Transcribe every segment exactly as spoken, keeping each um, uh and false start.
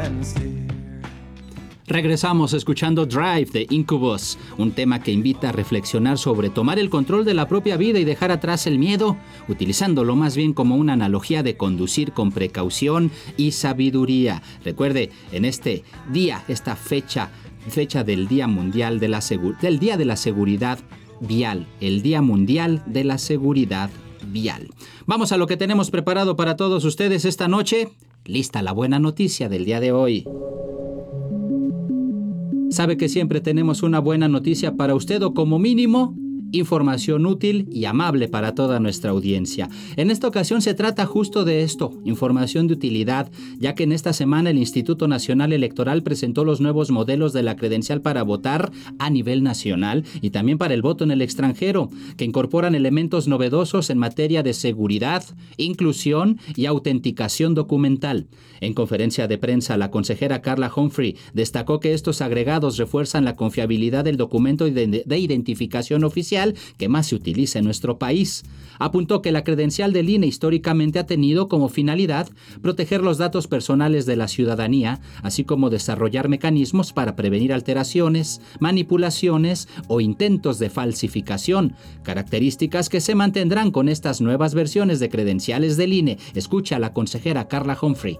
Regresamos escuchando Drive de Incubus, un tema que invita a reflexionar sobre tomar el control de la propia vida y dejar atrás el miedo, utilizándolo más bien como una analogía de conducir con precaución y sabiduría. Recuerde, en este día, esta fecha, fecha del Día Mundial de la Segu- del Día de la Seguridad Vial, el Día Mundial de la Seguridad Vial. Vamos a lo que tenemos preparado para todos ustedes esta noche. Lista la buena noticia del día de hoy. Sabe que siempre tenemos una buena noticia para usted, o como mínimo, información útil y amable para toda nuestra audiencia. En esta ocasión se trata justo de esto, información de utilidad, ya que en esta semana el Instituto Nacional Electoral presentó los nuevos modelos de la credencial para votar a nivel nacional y también para el voto en el extranjero, que incorporan elementos novedosos en materia de seguridad, inclusión y autenticación documental. En conferencia de prensa, la consejera Carla Humphrey destacó que estos agregados refuerzan la confiabilidad del documento de, de identificación oficial que más se utiliza en nuestro país. Apuntó que la credencial del I N E históricamente ha tenido como finalidad proteger los datos personales de la ciudadanía, así como desarrollar mecanismos para prevenir alteraciones, manipulaciones o intentos de falsificación, características que se mantendrán con estas nuevas versiones de credenciales del I N E. Escucha a la consejera Carla Humphrey.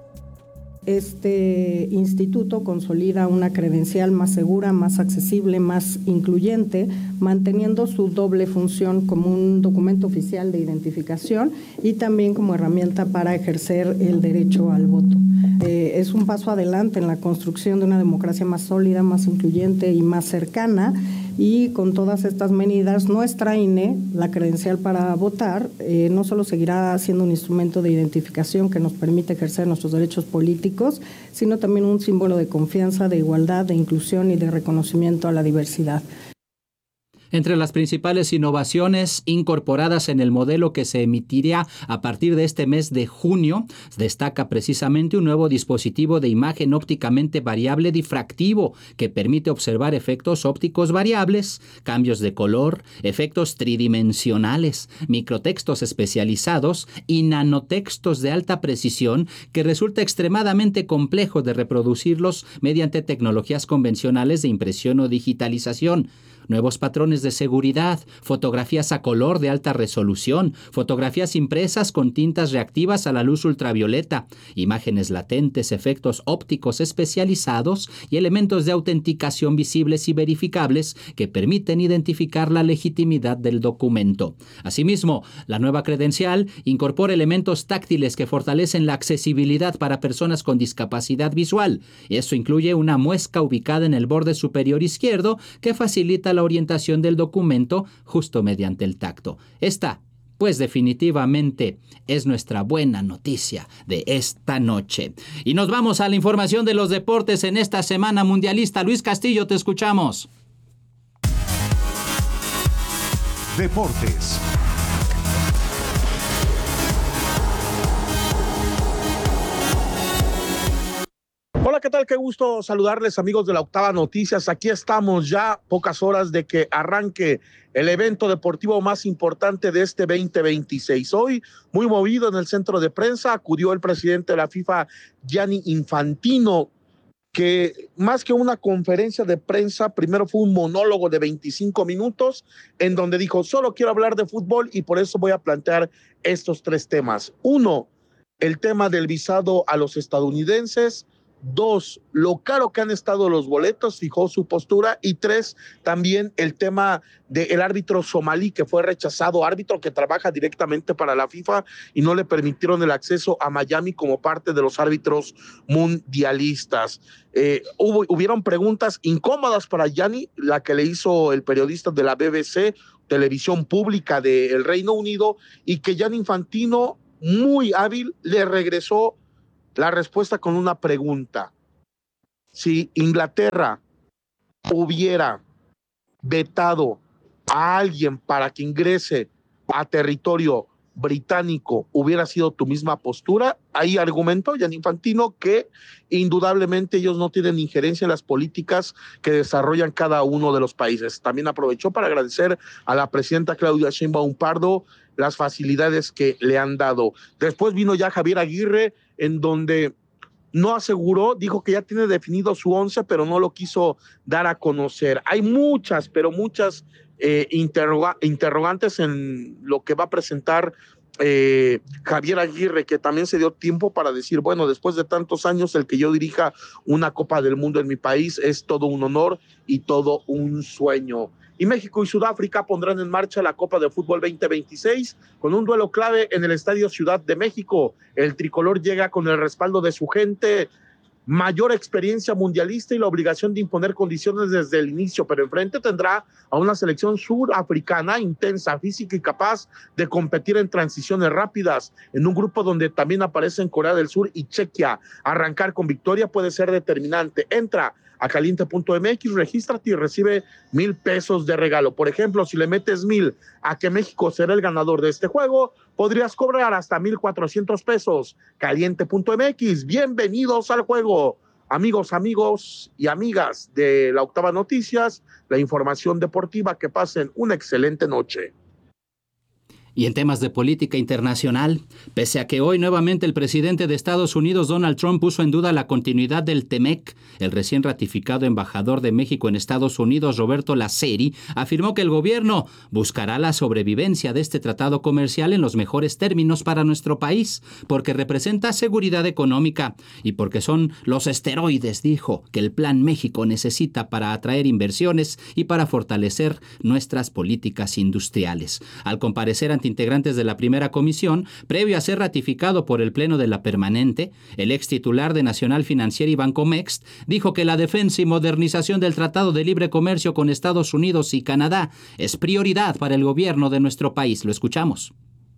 Este instituto consolida una credencial más segura, más accesible, más incluyente, manteniendo su doble función como un documento oficial de identificación y también como herramienta para ejercer el derecho al voto. Eh, es un paso adelante en la construcción de una democracia más sólida, más incluyente y más cercana. Y con todas estas medidas, nuestra I N E, la credencial para votar, eh, no solo seguirá siendo un instrumento de identificación que nos permite ejercer nuestros derechos políticos, sino también un símbolo de confianza, de igualdad, de inclusión y de reconocimiento a la diversidad. Entre las principales innovaciones incorporadas en el modelo que se emitirá a partir de este mes de junio, destaca precisamente un nuevo dispositivo de imagen ópticamente variable difractivo que permite observar efectos ópticos variables, cambios de color, efectos tridimensionales, microtextos especializados y nanotextos de alta precisión que resulta extremadamente complejo de reproducirlos mediante tecnologías convencionales de impresión o digitalización. Nuevos patrones de seguridad, fotografías a color de alta resolución, fotografías impresas con tintas reactivas a la luz ultravioleta, imágenes latentes, efectos ópticos especializados y elementos de autenticación visibles y verificables que permiten identificar la legitimidad del documento. Asimismo, la nueva credencial incorpora elementos táctiles que fortalecen la accesibilidad para personas con discapacidad visual. Eso incluye una muesca ubicada en el borde superior izquierdo que facilita la orientación del documento justo mediante el tacto. Esta, pues definitivamente, es nuestra buena noticia de esta noche. Y nos vamos a la información de los deportes en esta semana mundialista. Luis Castillo, te escuchamos. Deportes. Hola, ¿qué tal? Qué gusto saludarles, amigos de la Octava Noticias. Aquí estamos ya pocas horas de que arranque el evento deportivo más importante de este veinte veintiséis. Hoy, muy movido en el centro de prensa, acudió el presidente de la FIFA, Gianni Infantino, que más que una conferencia de prensa, primero fue un monólogo de veinticinco minutos en donde dijo, solo quiero hablar de fútbol y por eso voy a plantear estos tres temas. Uno, el tema del visado a los estadounidenses. Dos, lo caro que han estado los boletos, fijó su postura. Y tres, también el tema del árbitro somalí que fue rechazado, árbitro que trabaja directamente para la FIFA y no le permitieron el acceso a Miami como parte de los árbitros mundialistas. Eh, hubo, hubieron preguntas incómodas para Gianni, la que le hizo el periodista de la B B C, televisión pública del Reino Unido, y que Gianni Infantino, muy hábil, le regresó la respuesta con una pregunta. Si Inglaterra hubiera vetado a alguien para que ingrese a territorio británico, ¿hubiera sido tu misma postura? Ahí argumentó Gianni Infantino que indudablemente ellos no tienen injerencia en las políticas que desarrollan cada uno de los países. También aprovechó para agradecer a la presidenta Claudia Sheinbaum Pardo las facilidades que le han dado. Después vino ya Javier Aguirre, en donde no aseguró, dijo que ya tiene definido su once, pero no lo quiso dar a conocer. Hay muchas, pero muchas eh, interroga- interrogantes en lo que va a presentar eh, Javier Aguirre, que también se dio tiempo para decir, bueno, después de tantos años, el que yo dirija una Copa del Mundo en mi país es todo un honor y todo un sueño. Y México y Sudáfrica pondrán en marcha la Copa de Fútbol veinte veintiséis con un duelo clave en el Estadio Ciudad de México. El tricolor llega con el respaldo de su gente, mayor experiencia mundialista y la obligación de imponer condiciones desde el inicio, pero enfrente tendrá a una selección surafricana intensa, física y capaz de competir en transiciones rápidas, en un grupo donde también aparecen Corea del Sur y Chequia. Arrancar con victoria puede ser determinante. Entra a caliente punto m x, regístrate y recibe mil pesos de regalo. Por ejemplo, si le metes mil a que México será el ganador de este juego, podrías cobrar hasta mil cuatrocientos pesos. caliente punto m x, bienvenidos al juego. Amigos, amigos y amigas de la Octava Noticias, la información deportiva, que pasen una excelente noche. Y en temas de política internacional, pese a que hoy nuevamente el presidente de Estados Unidos, Donald Trump, puso en duda la continuidad del T M E C, el recién ratificado embajador de México en Estados Unidos, Roberto Laceri, afirmó que el gobierno buscará la sobrevivencia de este tratado comercial en los mejores términos para nuestro país, porque representa seguridad económica y porque son los esteroides, dijo, que el Plan México necesita para atraer inversiones y para fortalecer nuestras políticas industriales. Al comparecer ante integrantes de la primera comisión, previo a ser ratificado por el Pleno de la Permanente, el ex titular de Nacional Financiera y Bancomext dijo que la defensa y modernización del Tratado de Libre Comercio con Estados Unidos y Canadá es prioridad para el gobierno de nuestro país. Lo escuchamos.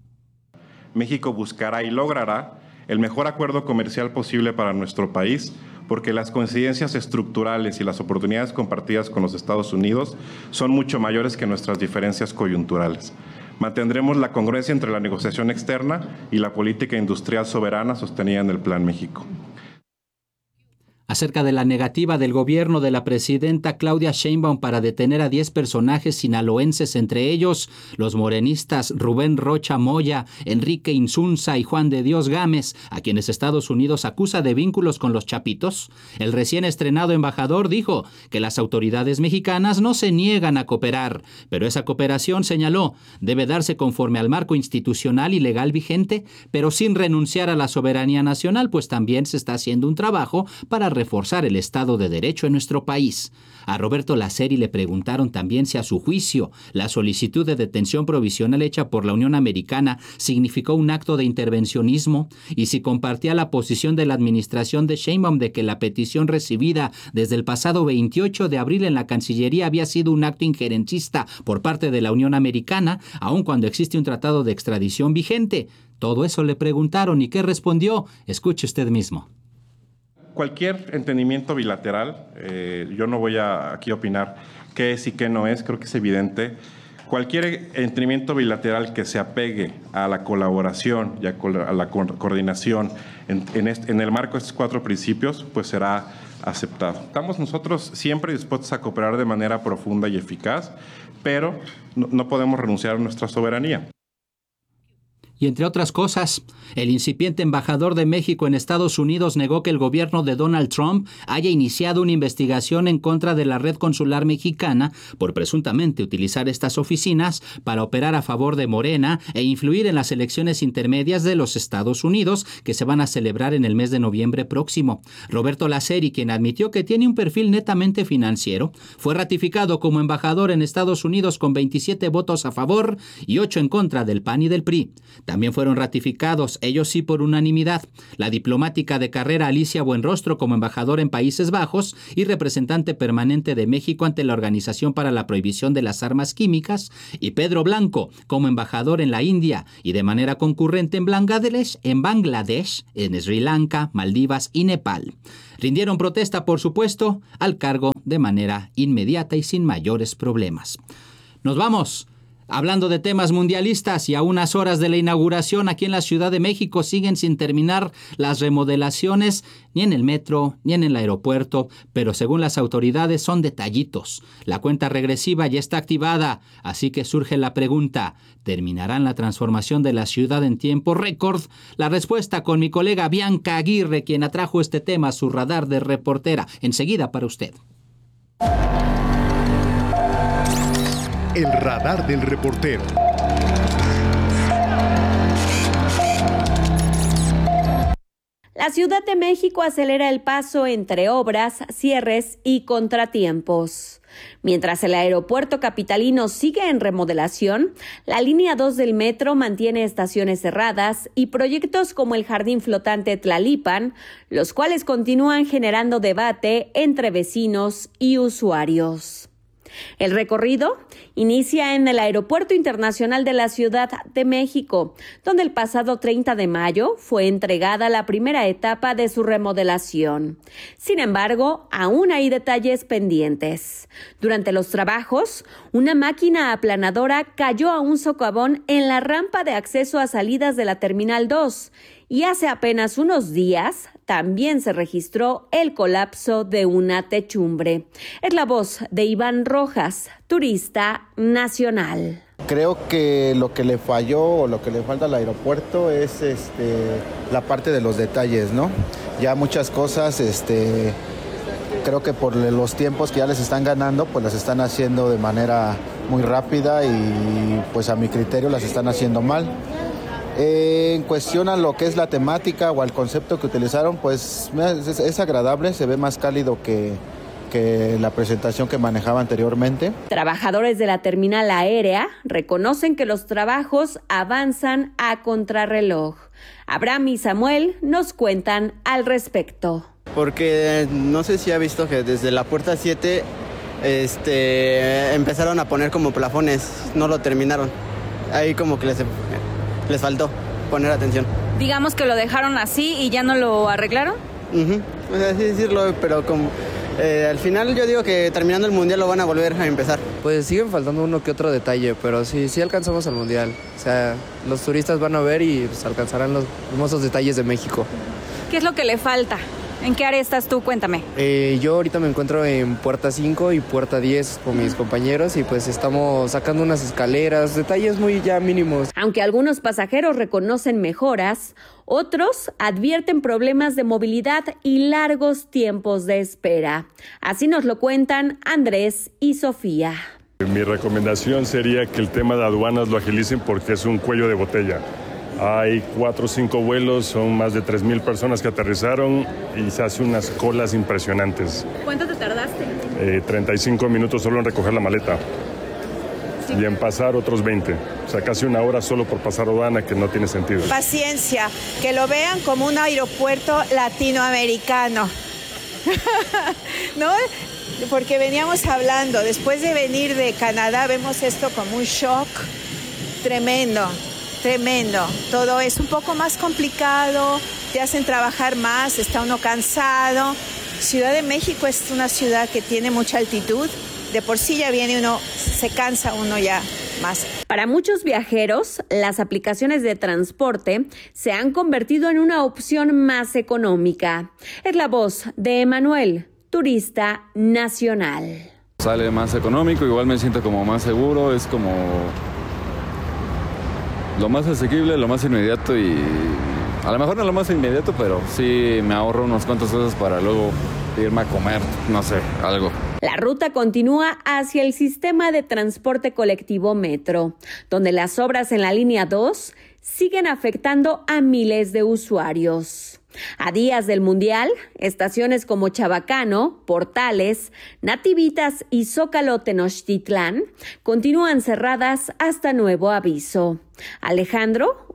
México buscará y logrará el mejor acuerdo comercial posible para nuestro país, porque las coincidencias estructurales y las oportunidades compartidas con los Estados Unidos son mucho mayores que nuestras diferencias coyunturales. Mantendremos la congruencia entre la negociación externa y la política industrial soberana sostenida en el Plan México. Acerca de la negativa del gobierno de la presidenta Claudia Sheinbaum para detener a diez personajes sinaloenses, entre ellos los morenistas Rubén Rocha Moya, Enrique Insunza y Juan de Dios Gámez, a quienes Estados Unidos acusa de vínculos con los Chapitos, el recién estrenado embajador dijo que las autoridades mexicanas no se niegan a cooperar, pero esa cooperación, señaló, debe darse conforme al marco institucional y legal vigente, pero sin renunciar a la soberanía nacional, pues también se está haciendo un trabajo para reforzar el Estado de Derecho en nuestro país. A Roberto Laceri le preguntaron también si a su juicio la solicitud de detención provisional hecha por la Unión Americana significó un acto de intervencionismo y si compartía la posición de la administración de Sheinbaum de que la petición recibida desde el pasado veintiocho de abril en la Cancillería había sido un acto injerencista por parte de la Unión Americana, aun cuando existe un tratado de extradición vigente. Todo eso le preguntaron y ¿qué respondió? Escuche usted mismo. Cualquier entendimiento bilateral, eh, yo no voy a aquí opinar qué es y qué no es, creo que es evidente. Cualquier entendimiento bilateral que se apegue a la colaboración y a, a la co- coordinación en, en, este, en el marco de estos cuatro principios, pues será aceptado. Estamos nosotros siempre dispuestos a cooperar de manera profunda y eficaz, pero no, no podemos renunciar a nuestra soberanía. Y entre otras cosas, el incipiente embajador de México en Estados Unidos negó que el gobierno de Donald Trump haya iniciado una investigación en contra de la red consular mexicana por presuntamente utilizar estas oficinas para operar a favor de Morena e influir en las elecciones intermedias de los Estados Unidos que se van a celebrar en el mes de noviembre próximo. Roberto Laceri, quien admitió que tiene un perfil netamente financiero, fue ratificado como embajador en Estados Unidos con veintisiete votos a favor y ocho en contra del P A N y del P R I. También fueron ratificados, ellos sí por unanimidad, la diplomática de carrera Alicia Buenrostro como embajadora en Países Bajos y representante permanente de México ante la Organización para la Prohibición de las Armas Químicas, y Pedro Blanco como embajador en la India y de manera concurrente en Bangladesh, en Bangladesh, en Sri Lanka, Maldivas y Nepal. Rindieron protesta, por supuesto, al cargo de manera inmediata y sin mayores problemas. Nos vamos Hablando de temas mundialistas y a unas horas de la inauguración aquí en la Ciudad de México siguen sin terminar las remodelaciones ni en el metro ni en el aeropuerto, pero según las autoridades son detallitos. La cuenta regresiva ya está activada, así que surge la pregunta, ¿terminarán la transformación de la ciudad en tiempo récord? La respuesta con mi colega Bianca Aguirre, quien atrajo este tema a su radar de reportera. Enseguida para usted. El radar del reportero. La Ciudad de México acelera el paso entre obras, cierres y contratiempos. Mientras el aeropuerto capitalino sigue en remodelación, la línea dos del metro mantiene estaciones cerradas y proyectos como el Jardín Flotante Tlalipan, los cuales continúan generando debate entre vecinos y usuarios. El recorrido inicia en el Aeropuerto Internacional de la Ciudad de México, donde el pasado treinta de mayo fue entregada la primera etapa de su remodelación. Sin embargo, aún hay detalles pendientes. Durante los trabajos, una máquina aplanadora cayó a un socavón en la rampa de acceso a salidas de la Terminal dos. Y hace apenas unos días también se registró el colapso de una techumbre. Es la voz de Iván Rojas, turista nacional. Creo que lo que le falló o lo que le falta al aeropuerto es este, la parte de los detalles, ¿no? Ya muchas cosas, este, creo que por los tiempos que ya les están ganando, pues las están haciendo de manera muy rápida y pues a mi criterio las están haciendo mal. Eh, en cuestión a lo que es la temática o al concepto que utilizaron, pues es, es agradable, se ve más cálido que, que la presentación que manejaba anteriormente. Trabajadores de la terminal aérea reconocen que los trabajos avanzan a contrarreloj. Abraham y Samuel nos cuentan al respecto. Porque no sé si ha visto que desde la puerta siete este, empezaron a poner como plafones, no lo terminaron. Ahí como que les... Les faltó poner atención. Digamos que lo dejaron así y ya no lo arreglaron. Uh-huh. O sea, así decirlo, pero como eh, al final yo digo que terminando el mundial lo van a volver a empezar. Pues siguen faltando uno que otro detalle, pero sí, sí alcanzamos al mundial. O sea, los turistas van a ver y pues, alcanzarán los hermosos detalles de México. ¿Qué es lo que le falta? ¿En qué área estás tú? Cuéntame. Eh, yo ahorita me encuentro en puerta cinco y puerta diez con mis compañeros y pues estamos sacando unas escaleras, detalles muy ya mínimos. Aunque algunos pasajeros reconocen mejoras, otros advierten problemas de movilidad y largos tiempos de espera. Así nos lo cuentan Andrés y Sofía. Mi recomendación sería que el tema de aduanas lo agilicen porque es un cuello de botella. Hay cuatro o cinco vuelos, son más de tres mil personas que aterrizaron y se hacen unas colas impresionantes. ¿Cuánto te tardaste? Eh, treinta y cinco minutos solo en recoger la maleta sí. Y en pasar otros veinte. O sea, casi una hora solo por pasar aduana, que no tiene sentido. Paciencia, que lo vean como un aeropuerto latinoamericano. ¿No? Porque veníamos hablando, después de venir de Canadá, vemos esto como un shock tremendo. Tremendo, todo es un poco más complicado, te hacen trabajar más, está uno cansado. Ciudad de México es una ciudad que tiene mucha altitud, de por sí ya viene uno, se cansa uno ya más. Para muchos viajeros, las aplicaciones de transporte se han convertido en una opción más económica. Es la voz de Emanuel, turista nacional. Sale más económico, igual me siento como más seguro, es como... lo más asequible, lo más inmediato y a lo mejor no lo más inmediato, pero sí me ahorro unos cuantos pesos para luego irme a comer, no sé, algo. La ruta continúa hacia el sistema de transporte colectivo Metro, donde las obras en la línea dos siguen afectando a miles de usuarios. A días del Mundial, estaciones como Chabacano, Portales, Nativitas y Zócalo Tenochtitlán continúan cerradas hasta nuevo aviso. Alejandro,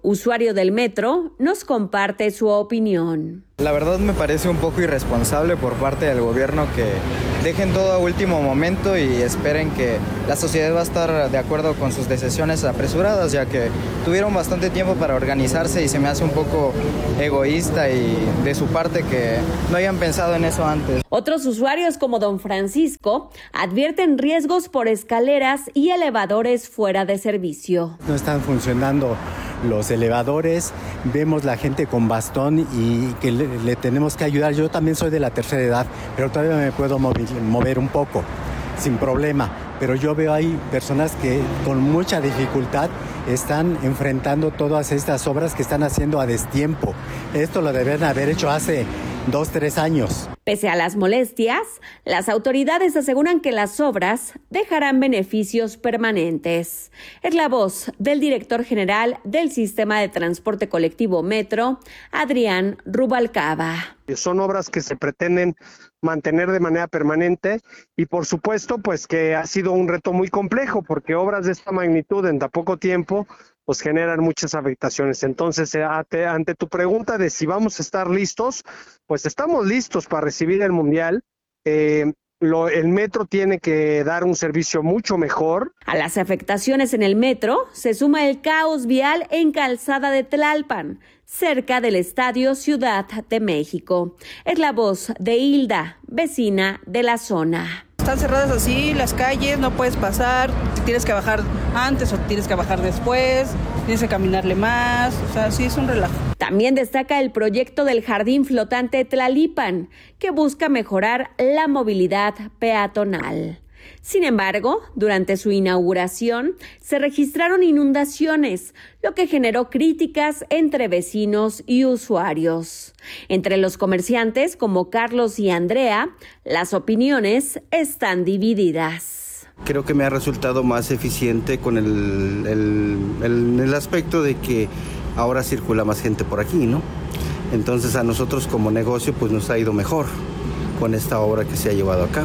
usuario del metro, nos comparte su opinión. La verdad me parece un poco irresponsable por parte del gobierno que dejen todo a último momento y esperen que la sociedad va a estar de acuerdo con sus decisiones apresuradas, ya que tuvieron bastante tiempo para organizarse y se me hace un poco egoísta y de su parte que no hayan pensado en eso antes. Otros usuarios como don Francisco advierten riesgos por escaleras y elevadores fuera de servicio. No están funcionando los elevadores, vemos la gente con bastón y que le, le tenemos que ayudar. Yo también soy de la tercera edad, pero todavía me puedo mover, mover un poco, sin problema. Pero yo veo ahí personas que con mucha dificultad están enfrentando todas estas obras que están haciendo a destiempo. Esto lo deben haber hecho hace dos, tres años. Pese a las molestias, las autoridades aseguran que las obras dejarán beneficios permanentes. Es la voz del director general del Sistema de Transporte Colectivo Metro, Adrián Rubalcaba. Son obras que se pretenden mantener de manera permanente y por supuesto pues que ha sido un reto muy complejo porque obras de esta magnitud en tan poco tiempo pues generan muchas afectaciones. Entonces, ante, ante tu pregunta de si vamos a estar listos, pues estamos listos para recibir el Mundial. Eh, lo, el metro tiene que dar un servicio mucho mejor. A las afectaciones en el metro se suma el caos vial en Calzada de Tlalpan, cerca del Estadio Ciudad de México. Es la voz de Hilda, vecina de la zona. Están cerradas así las calles, no puedes pasar, tienes que bajar antes o tienes que bajar después, tienes que caminarle más, o sea, sí es un relajo. También destaca el proyecto del Jardín Flotante Tlalipan, que busca mejorar la movilidad peatonal. Sin embargo, durante su inauguración se registraron inundaciones, lo que generó críticas entre vecinos y usuarios. Entre los comerciantes como Carlos y Andrea, las opiniones están divididas. Creo que me ha resultado más eficiente con el, el, el, el aspecto de que ahora circula más gente por aquí, ¿no? Entonces a nosotros como negocio pues nos ha ido mejor con esta obra que se ha llevado a cabo.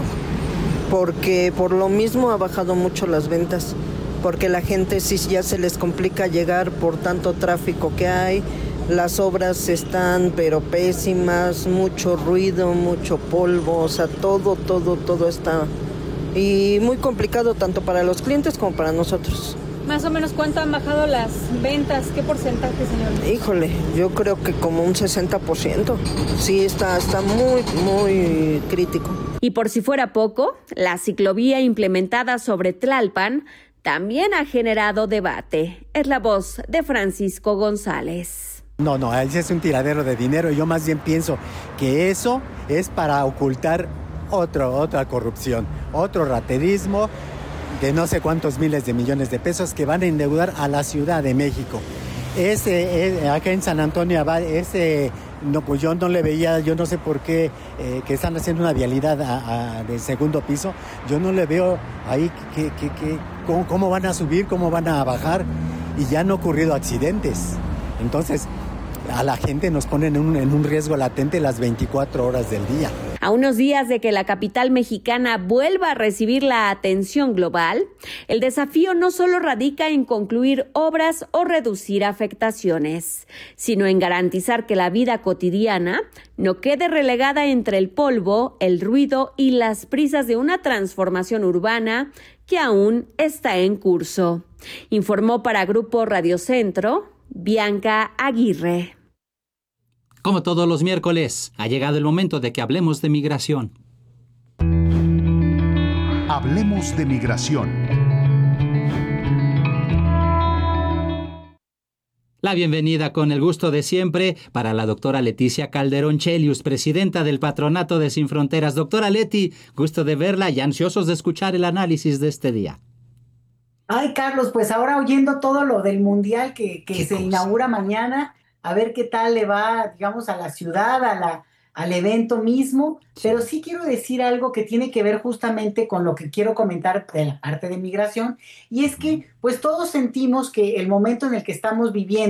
Porque por lo mismo ha bajado mucho las ventas, porque la gente sí ya se les complica llegar por tanto tráfico que hay, las obras están pero pésimas, mucho ruido, mucho polvo, o sea, todo, todo, todo está y muy complicado tanto para los clientes como para nosotros. Más o menos, ¿cuánto han bajado las ventas? ¿Qué porcentaje, señor? Híjole, yo creo que como un sesenta por ciento. Sí, está, está muy, muy crítico. Y por si fuera poco, la ciclovía implementada sobre Tlalpan también ha generado debate. Es la voz de Francisco González. No, no, ese es un tiradero de dinero. Yo más bien pienso que eso es para ocultar otro, otra corrupción, otro raterismo de no sé cuántos miles de millones de pesos que van a endeudar a la Ciudad de México. Ese, eh, acá en San Antonio Abad, ese, no, pues yo no le veía, yo no sé por qué, eh, que están haciendo una vialidad a, a, de segundo piso, yo no le veo ahí que, que, que, cómo, cómo van a subir, cómo van a bajar, y ya han ocurrido accidentes. Entonces, a la gente nos ponen en un, en un riesgo latente las veinticuatro horas del día. A unos días de que la capital mexicana vuelva a recibir la atención global, el desafío no solo radica en concluir obras o reducir afectaciones, sino en garantizar que la vida cotidiana no quede relegada entre el polvo, el ruido y las prisas de una transformación urbana que aún está en curso. Informó para Grupo Radio Centro, Bianca Aguirre. Como todos los miércoles, ha llegado el momento de que hablemos de migración. Hablemos de migración. La bienvenida con el gusto de siempre para la doctora Leticia Calderón Chelius, presidenta del Patronato de Sin Fronteras. Doctora Leti, gusto de verla y ansiosos de escuchar el análisis de este día. Ay, Carlos, pues ahora oyendo todo lo del Mundial que, que se cosa? inaugura mañana, a ver qué tal le va, digamos, a la ciudad, a la, al evento mismo, sí. Pero sí quiero decir algo que tiene que ver justamente con lo que quiero comentar de la parte de migración, y es que, pues todos sentimos que el momento en el que estamos viviendo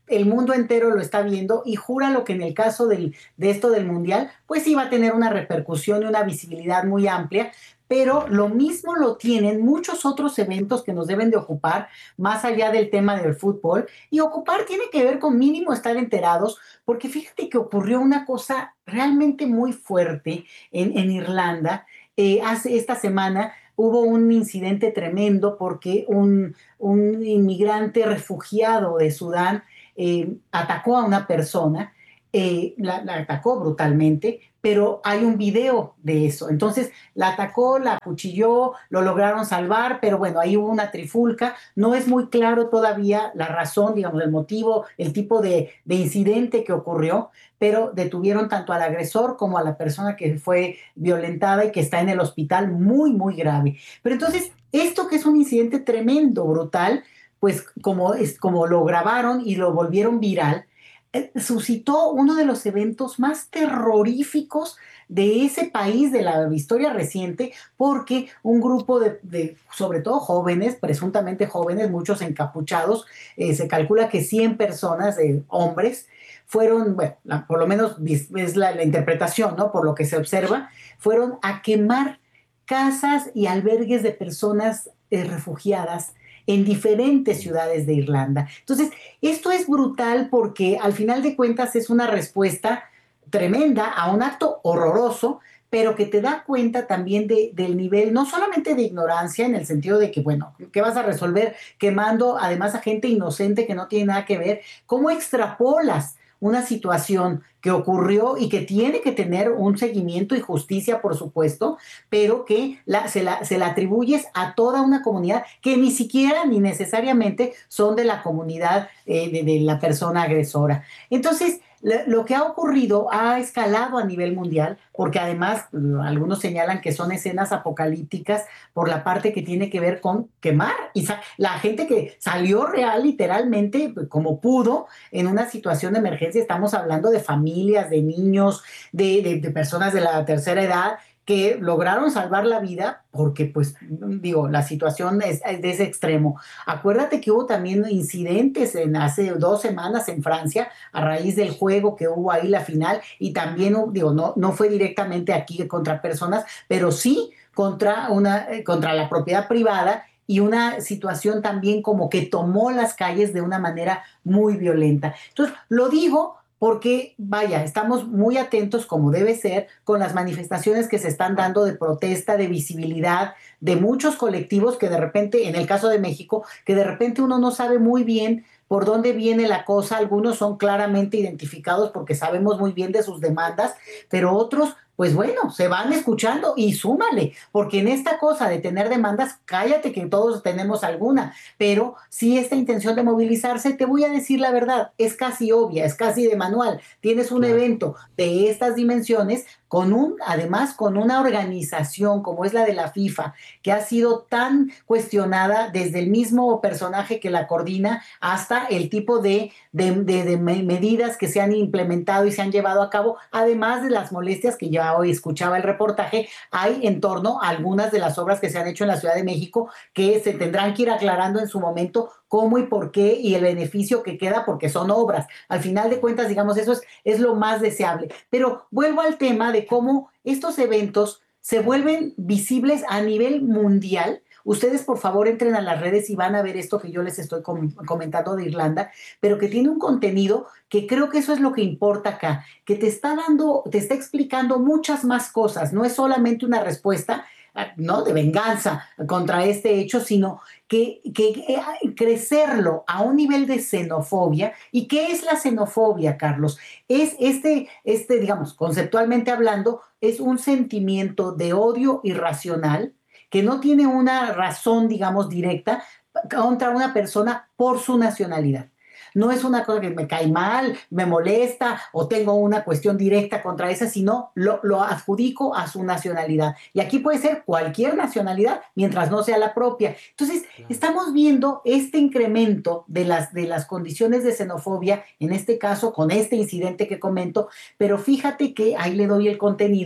el mundo entero lo está viendo y júralo que en el caso del, de esto del Mundial, pues sí va a tener una repercusión y una visibilidad muy amplia, pero lo mismo lo tienen muchos otros eventos que nos deben de ocupar, más allá del tema del fútbol, y ocupar tiene que ver con mínimo estar enterados, porque fíjate que ocurrió una cosa realmente muy fuerte en, en Irlanda. Eh, hace esta semana hubo un incidente tremendo porque un, un inmigrante refugiado de Sudán eh, atacó a una persona, eh, la, la atacó brutalmente, pero hay un video de eso. Entonces la atacó, la acuchilló, lo lograron salvar, pero bueno, ahí hubo una trifulca. No es muy claro todavía la razón, digamos, el motivo, el tipo de, de incidente que ocurrió, pero detuvieron tanto al agresor como a la persona que fue violentada y que está en el hospital muy, muy grave. Pero entonces, esto que es un incidente tremendo, brutal, pues como, es, como lo grabaron y lo volvieron viral, eh, suscitó uno de los eventos más terroríficos de ese país, de la historia reciente, porque un grupo de, de sobre todo jóvenes, presuntamente jóvenes, muchos encapuchados, eh, se calcula que cien personas, eh, hombres, fueron, bueno, la, por lo menos es la, la interpretación, ¿no? Por lo que se observa, fueron a quemar casas y albergues de personas eh, refugiadas en diferentes ciudades de Irlanda. Entonces, esto es brutal porque al final de cuentas es una respuesta tremenda a un acto horroroso, pero que te da cuenta también de, del nivel, no solamente de ignorancia, en el sentido de que, bueno, ¿qué vas a resolver quemando además a gente inocente que no tiene nada que ver? ¿Cómo extrapolas una situación que ocurrió y que tiene que tener un seguimiento y justicia, por supuesto, pero que la, se, la, se la atribuyes a toda una comunidad que ni siquiera ni necesariamente son de la comunidad eh, de, de la persona agresora? Entonces, lo que ha ocurrido ha escalado a nivel mundial, porque además algunos señalan que son escenas apocalípticas por la parte que tiene que ver con quemar. Y la gente que salió real, literalmente, como pudo, en una situación de emergencia. Estamos hablando de familias, de niños, de, de, de personas de la tercera edad, que lograron salvar la vida porque, pues, digo, la situación es, es de ese extremo. Acuérdate que hubo también incidentes en hace dos semanas en Francia a raíz del juego que hubo ahí, la final, y también, digo, no, no fue directamente aquí contra personas, pero sí contra, una, contra la propiedad privada, y una situación también como que tomó las calles de una manera muy violenta. Entonces, lo digo porque, vaya, estamos muy atentos, como debe ser, con las manifestaciones que se están dando de protesta, de visibilidad, de muchos colectivos que de repente, en el caso de México, que de repente uno no sabe muy bien por dónde viene la cosa. Algunos son claramente identificados porque sabemos muy bien de sus demandas, pero otros, pues bueno, se van escuchando y súmale, porque en esta cosa de tener demandas, cállate que todos tenemos alguna, pero sí esta intención de movilizarse, te voy a decir la verdad, es casi obvia, es casi de manual. Tienes un claro. evento de estas dimensiones, con un, además con una organización como es la de la FIFA, que ha sido tan cuestionada desde el mismo personaje que la coordina hasta el tipo de, de, de, de medidas que se han implementado y se han llevado a cabo, además de las molestias que ya hoy escuchaba el reportaje, hay en torno a algunas de las obras que se han hecho en la Ciudad de México que se tendrán que ir aclarando en su momento cómo y por qué y el beneficio que queda, porque son obras. Al final de cuentas, digamos, eso es, es lo más deseable. Pero vuelvo al tema de cómo estos eventos se vuelven visibles a nivel mundial. Ustedes, por favor, entren a las redes y van a ver esto que yo les estoy com- comentando de Irlanda, pero que tiene un contenido que creo que eso es lo que importa acá, que te está dando, te está explicando muchas más cosas. No es solamente una respuesta, ¿no?, de venganza contra este hecho, sino que, que, que crecerlo a un nivel de xenofobia. ¿Y qué es la xenofobia, Carlos? Es este, este, digamos, conceptualmente hablando, es un sentimiento de odio irracional que no tiene una razón, digamos, directa contra una persona por su nacionalidad. No es una cosa que me cae mal, me molesta o tengo una cuestión directa contra esa, sino lo, lo adjudico a su nacionalidad. Y aquí puede ser cualquier nacionalidad mientras no sea la propia. Entonces, claro. estamos viendo este incremento de las, de las condiciones de xenofobia, en este caso con este incidente que comento, pero fíjate que ahí le doy el contenido.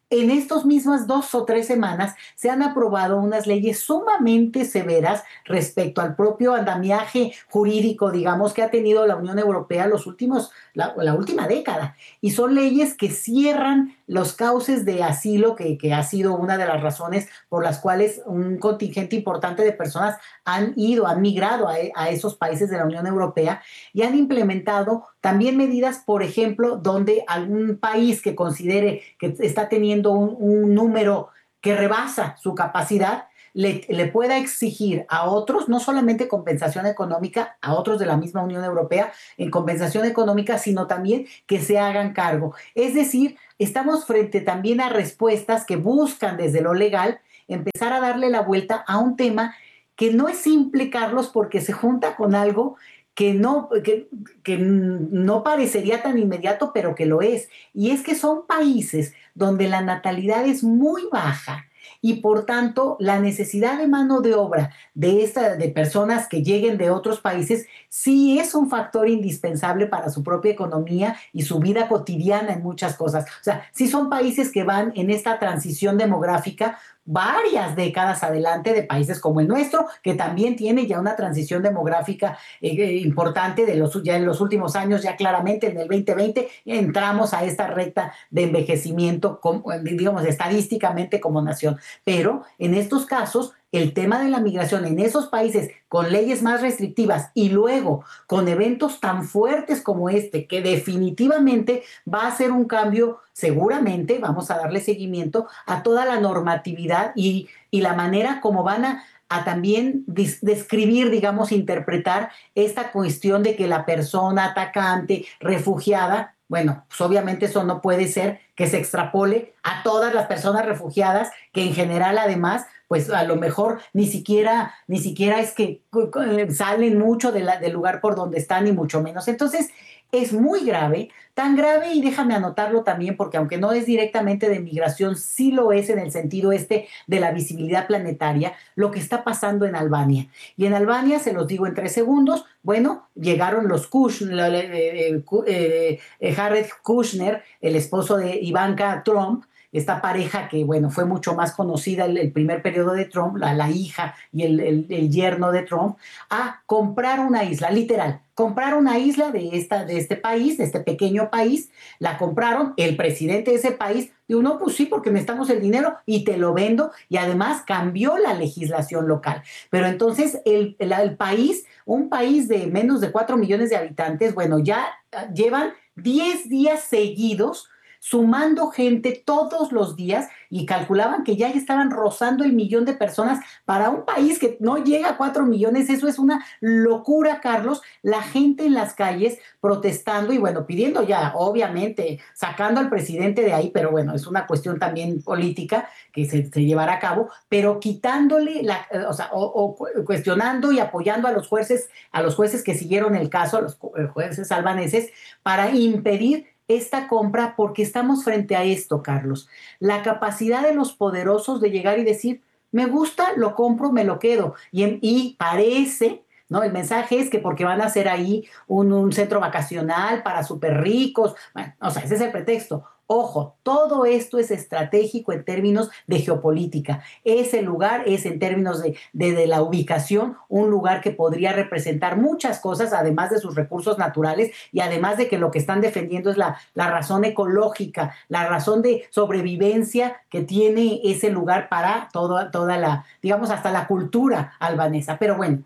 en estas mismas dos o tres semanas se han aprobado unas leyes sumamente severas respecto al propio andamiaje jurídico, digamos, que ha tenido la Unión Europea los últimos, la, la última década. Y son leyes que cierran los cauces de asilo, que, que ha sido una de las razones por las cuales un contingente importante de personas han ido, han migrado a, a esos países de la Unión Europea y han implementado también medidas, por ejemplo, donde algún país que considere que está teniendo un, un número que rebasa su capacidad, le, le pueda exigir a otros, no solamente compensación económica, a otros de la misma Unión Europea, en compensación económica, sino también que se hagan cargo. Es decir, estamos frente también a respuestas que buscan desde lo legal empezar a darle la vuelta a un tema que no es simple, Carlos, porque se junta con algo que no, que, que no parecería tan inmediato, pero que lo es. Y es que son países donde la natalidad es muy baja y por tanto la necesidad de mano de obra de, esta, de personas que lleguen de otros países sí es un factor indispensable para su propia economía y su vida cotidiana en muchas cosas. O sea, sí son países que van en esta transición demográfica varias décadas adelante de países como el nuestro, que también tiene ya una transición demográfica eh, importante de los, ya en los últimos años, ya claramente en el veinte veinte entramos a esta recta de envejecimiento, como, digamos, estadísticamente como nación. Pero en estos casos, el tema de la migración en esos países con leyes más restrictivas y luego con eventos tan fuertes como este, que definitivamente va a ser un cambio, seguramente vamos a darle seguimiento a toda la normatividad y, y la manera como van a, a también dis- describir, digamos, interpretar esta cuestión de que la persona atacante, refugiada, bueno, pues obviamente eso no puede ser que se extrapole a todas las personas refugiadas, que en general además, pues a lo mejor ni siquiera, ni siquiera es que salen mucho de la, del lugar por donde están, ni mucho menos. Entonces, es muy grave, tan grave, y déjame anotarlo también, porque aunque no es directamente de migración, sí lo es en el sentido este de la visibilidad planetaria, lo que está pasando en Albania. Y en Albania, se los digo en tres segundos, bueno, llegaron los Kushner, eh, eh, eh, Jared Kushner, el esposo de Ivanka Trump, esta pareja que, bueno, fue mucho más conocida el, el primer periodo de Trump, la, la hija y el, el, el yerno de Trump, a comprar una isla, literal, comprar una isla de, esta, de este país, de este pequeño país, la compraron, el presidente de ese país dijo, no, pues sí, porque necesitamos el dinero y te lo vendo, y además cambió la legislación local. Pero entonces el, el, el país, un país de menos de cuatro millones de habitantes, bueno, ya llevan diez días seguidos sumando gente todos los días, y calculaban que ya estaban rozando el millón de personas para un país que no llega a cuatro millones. Eso es una locura, Carlos. La gente en las calles protestando y, bueno, pidiendo ya, obviamente, sacando al presidente de ahí, pero bueno, es una cuestión también política que se, se llevará a cabo, pero quitándole, la, o sea, o, o cuestionando y apoyando a los jueces, a los jueces que siguieron el caso, a los jueces albaneses, para impedir esta compra, porque estamos frente a esto, Carlos. La capacidad de los poderosos de llegar y decir, me gusta, lo compro, me lo quedo. Y, y parece, ¿no? El mensaje es que porque van a hacer ahí un, un centro vacacional para súper ricos. Bueno, o sea, ese es el pretexto. Ojo, todo esto es estratégico en términos de geopolítica. Ese lugar es, en términos de, de, de la ubicación, un lugar que podría representar muchas cosas, además de sus recursos naturales, y además de que lo que están defendiendo es la, la razón ecológica, la razón de sobrevivencia que tiene ese lugar para todo, toda la, digamos, hasta la cultura albanesa. Pero bueno,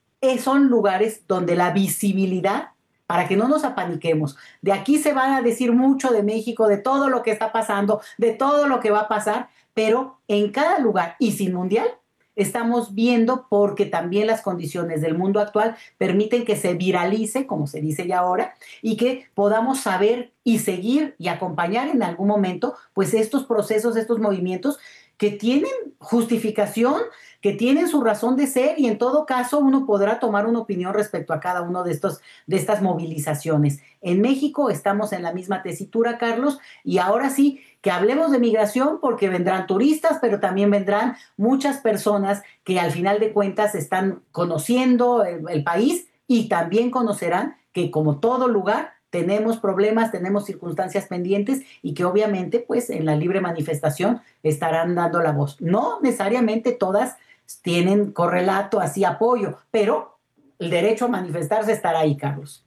son lugares donde la visibilidad, para que no nos apaniquemos, de aquí se van a decir mucho de México, de todo lo que está pasando, de todo lo que va a pasar, pero en cada lugar y sin mundial estamos viendo, porque también las condiciones del mundo actual permiten que se viralice, como se dice ya ahora, y que podamos saber y seguir y acompañar en algún momento pues estos procesos, estos movimientos que tienen justificación, que tienen su razón de ser, y en todo caso uno podrá tomar una opinión respecto a cada uno de estos, de estas movilizaciones. En México estamos en la misma tesitura, Carlos, y ahora sí que hablemos de migración, porque vendrán turistas, pero también vendrán muchas personas que al final de cuentas están conociendo el, el país, y también conocerán que, como todo lugar, tenemos problemas, tenemos circunstancias pendientes y que obviamente pues en la libre manifestación estarán dando la voz. No necesariamente todas tienen correlato, así apoyo, pero el derecho a manifestarse estará ahí, Carlos.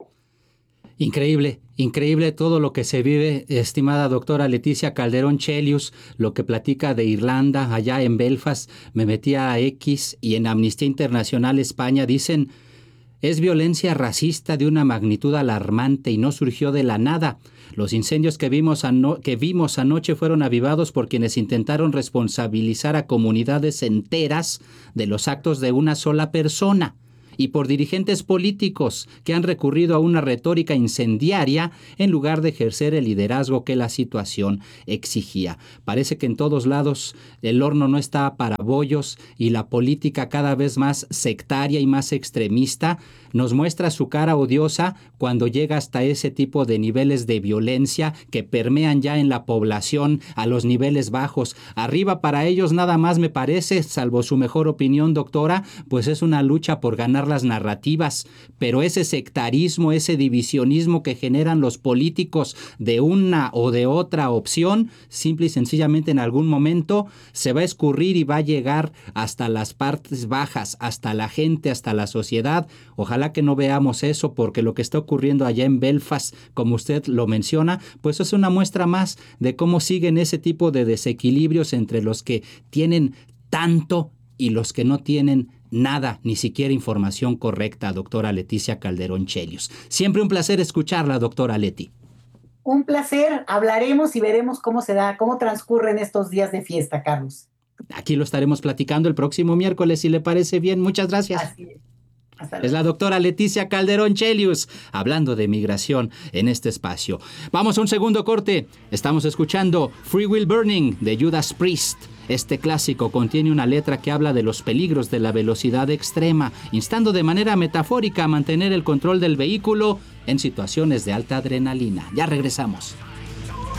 Increíble, increíble todo lo que se vive, estimada doctora Leticia Calderón Chelius, lo que platica de Irlanda, allá en Belfast. Me metí a X y en Amnistía Internacional España dicen: es violencia racista de una magnitud alarmante y no surgió de la nada. Los incendios que vimos, ano- que vimos anoche fueron avivados por quienes intentaron responsabilizar a comunidades enteras de los actos de una sola persona, y por dirigentes políticos que han recurrido a una retórica incendiaria en lugar de ejercer el liderazgo que la situación exigía. Parece que en todos lados el horno no está para bollos y la política cada vez más sectaria y más extremista nos muestra su cara odiosa cuando llega hasta ese tipo de niveles de violencia que permean ya en la población a los niveles bajos. Arriba para ellos nada más me parece, salvo su mejor opinión, doctora, pues es una lucha por ganar las narrativas, pero ese sectarismo, ese divisionismo que generan los políticos de una o de otra opción, simple y sencillamente en algún momento se va a escurrir y va a llegar hasta las partes bajas, hasta la gente, hasta la sociedad. Ojalá que no veamos eso, porque lo que está ocurriendo allá en Belfast, como usted lo menciona, pues es una muestra más de cómo siguen ese tipo de desequilibrios entre los que tienen tanto y los que no tienen nada, ni siquiera información correcta, doctora Leticia Calderón Chelius. Siempre un placer escucharla, doctora Leti. Un placer, hablaremos y veremos cómo se da, cómo transcurren estos días de fiesta, Carlos. Aquí lo estaremos platicando el próximo miércoles, si le parece bien. Muchas gracias. Así es. Es la doctora Leticia Calderón Chelius, hablando de migración en este espacio. Vamos a un segundo corte. Estamos escuchando Free Will Burning de Judas Priest. Este clásico contiene una letra que habla de los peligros de la velocidad extrema, instando de manera metafórica a mantener el control del vehículo en situaciones de alta adrenalina. Ya regresamos.